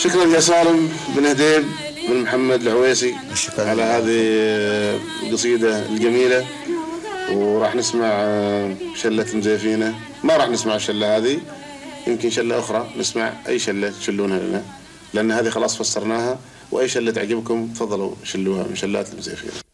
شكرا يا سالم بن هديب بن محمد العويسي على هذه القصيدة الجميلة. وراح نسمع شلة مزيفينة. ما راح نسمع الشلة هذه، يمكن شلة أخرى نسمع. أي شلة تشلونها لنا، لأن هذه خلاص فسرناها. وأي شلة تعجبكم تفضلوا شلوها من شلات المزيفينة.